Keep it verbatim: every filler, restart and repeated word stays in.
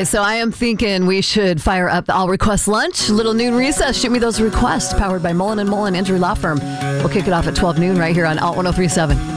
guys. So I am thinking we should fire up the All Request Lunch, little noon recess. Shoot me those requests. Powered by Mullen and Mullen Injury Law Firm. We'll kick it off at twelve noon right here on Alt one oh three point seven.